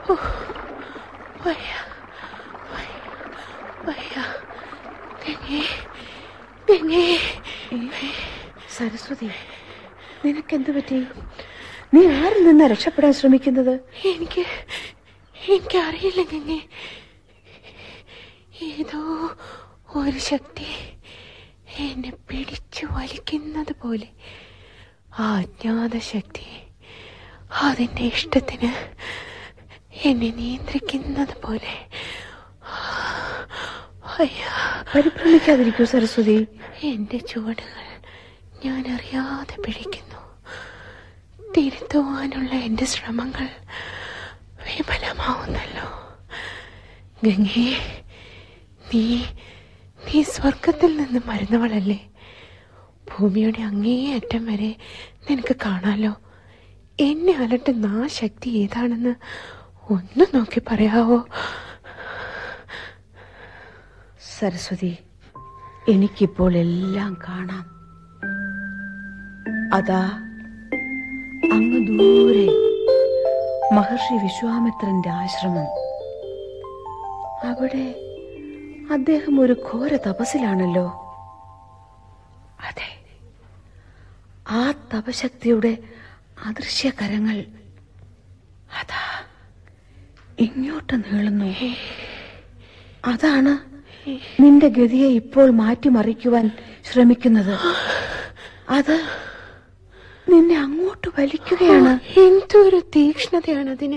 സരസ്വതി, നിനക്കെന്ത് പറ്റി? നീ ആരിൽ നിന്നാ രക്ഷപ്പെടാൻ ശ്രമിക്കുന്നത്? എനിക്കറിയില്ല ഗംഗേ. ഏതോ ഒരു ശക്തി എന്നെ പിടിച്ചു വലിക്കുന്നത് പോലെ. ആ അജ്ഞാത ശക്തി അതിന്റെ ഇഷ്ടത്തിന് എന്നെ നിയന്ത്രിക്കുന്നത് പോലെ. പരിഭ്രമിക്കാതിരിക്കൂ സരസ്വതി. എന്റെ ചുവടുകൾ ഞാൻ അറിയാതെ പിടിക്കുന്നു. തിരുത്തുവാനുള്ള എന്റെ ശ്രമങ്ങൾ വിഫലമാവുന്നല്ലോ. ഗംഗേ, നീ സ്വർഗത്തിൽ നിന്ന് വരുന്നവളല്ലേ? ഭൂമിയുടെ അങ്ങേയറ്റം വരെ നിനക്ക് കാണാലോ. എന്നെ അലട്ടുന്ന ആ ശക്തി ഏതാണെന്ന് ഒന്ന് നോക്കി പറയാവോ? സരസ്വതി, എനിക്കിപ്പോൾ എല്ലാം കാണാം. അതാ അങ്ങ് ദൂരെ മഹർഷി വിശ്വാമിത്രന്റെ ആശ്രമം. അവിടെ അദ്ദേഹം ഒരു ഘോര തപസ്സിലാണല്ലോ. അതെ, ആ തപശക്തിയുടെ അദൃശ്യ കരങ്ങൾ അതാ ഇങ്ങോട്ട് നീളുന്നു. അതാണ് നിന്റെ ഗതിയെ ഇപ്പോൾ മാറ്റിമറിക്കുവാൻ ശ്രമിക്കുന്നത്. അത് നിന്നെ അങ്ങോട്ട് വലിക്കുകയാണ്. എന്തൊരു തീക്ഷ്ണതയാണ് അതിന്.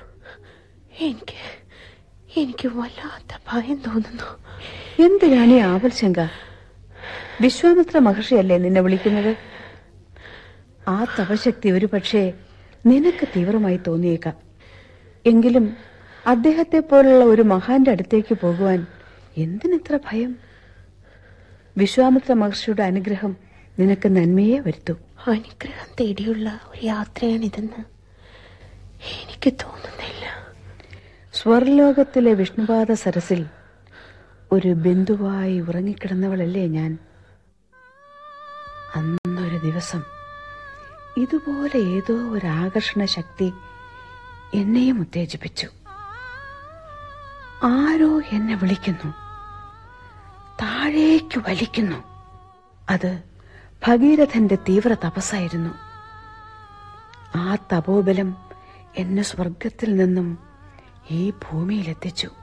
എനിക്ക് വല്ലാത്ത ഭയം തോന്നുന്നു. എന്തിനാണ് ഈ ആവൽശങ്ക? വിശ്വാമിത്ര മഹർഷിയല്ലേ നിന്നെ വിളിക്കുന്നത്? ആ തപശക്തി ഒരു പക്ഷേ നിനക്ക് തീവ്രമായി തോന്നിയേക്കാം. എങ്കിലും അദ്ദേഹത്തെ പോലുള്ള ഒരു മഹാന്റെ അടുത്തേക്ക് പോകുവാൻ എന്തിനിത്ര ഭയം? വിശ്വാമിത്ര മഹർഷിയുടെ അനുഗ്രഹം നിനക്ക് നന്മയെ വരുത്തൂ. അനുഗ്രഹം തേടിയുള്ള ഒരു യാത്രയാണിതെന്ന് എനിക്ക് തോന്നുന്നില്ല. സ്വർലോകത്തിലെ വിഷ്ണുപാദ സരസിൽ ഒരു ബിന്ദുവായി ഉറങ്ങിക്കിടന്നവളല്ലേ ഞാൻ. അന്നൊരു ദിവസം ഇതുപോലെ ഏതോ ഒരു ആകർഷണ ശക്തി എന്നെയും ഉത്തേജിപ്പിച്ചു. ആരോ എന്നെ വിളിക്കുന്നു, താഴേക്ക് വലിക്കുന്നു. അത് ഭഗീരഥന്റെ തീവ്ര തപസ്സായിരുന്നു. ആ തപോബലം എന്നെ സ്വർഗത്തിൽ നിന്നും ഈ ഭൂമിയിലെത്തിച്ചു.